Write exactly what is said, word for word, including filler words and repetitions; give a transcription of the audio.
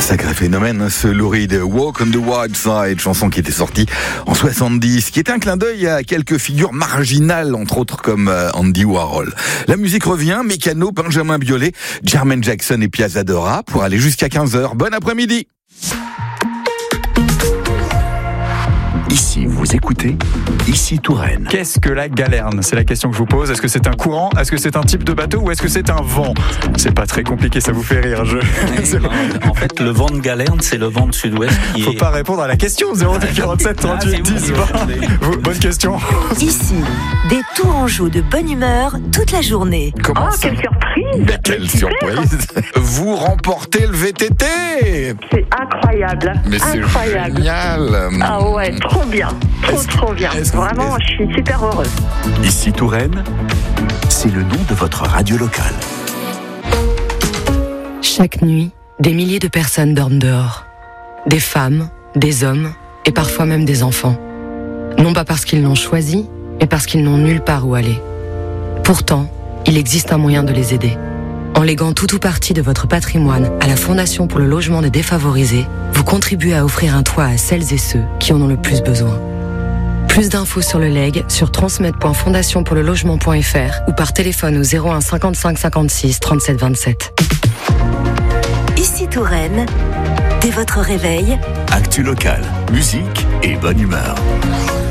sacré phénomène, hein, ce Lou Reed, Walk on the Wild Side, chanson qui était sortie en soixante-dix, qui était un clin d'œil à quelques figures marginales, entre autres comme euh, Andy Warhol. La musique revient, Mécano, Benjamin Biolay, Jermaine Jackson et Piazza Dora pour aller jusqu'à quinze heures. Bon après-midi. Ici, vous écoutez Ici Touraine. Qu'est-ce que la galerne ? C'est la question que je vous pose. Est-ce que c'est un courant ? Est-ce que c'est un type de bateau ? Ou est-ce que c'est un vent ? C'est pas très compliqué, ça vous fait rire. Je... Non, en fait, le vent de galerne, c'est le vent de sud-ouest qui Faut est... pas répondre à la question. zéro deux quarante-sept trente-huit dix vingt. Bonne question. Ici, des Tourangeaux de bonne humeur toute la journée. Comment Oh, ça ? quelle surprise! Mais quelle Super. surprise. Vous remportez le V T T. C'est incroyable. Mais c'est incroyable. génial. Ah ouais, trop bien. Trop, Est-ce- trop bien. est-ce que- Vraiment, je suis super heureuse. Ici Touraine, c'est le nom de votre radio locale. Chaque nuit, des milliers de personnes dorment dehors. Des femmes, des hommes et parfois même des enfants. Non pas parce qu'ils l'ont choisi, mais parce qu'ils n'ont nulle part où aller. Pourtant, il existe un moyen de les aider. En léguant tout ou partie de votre patrimoine à la Fondation pour le logement des défavorisés, vous contribuez à offrir un toit à celles et ceux qui en ont le plus besoin. Plus d'infos sur le legs sur transmettre point fondation pour le logement point f r ou par téléphone au zéro un cinquante-cinq cinquante-six trente-sept vingt-sept. Ici Touraine, dès votre réveil, Actu locale, musique et bonne humeur.